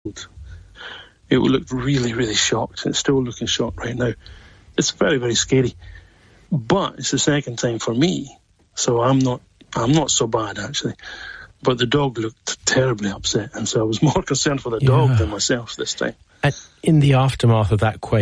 It looked really, really shocked. It's still looking shocked right now. It's very, very scary. But it's the second time for me, so I'm not so bad, actually. But the dog looked terribly upset, and so I was more concerned for the dog than myself this time. In the aftermath of that quake,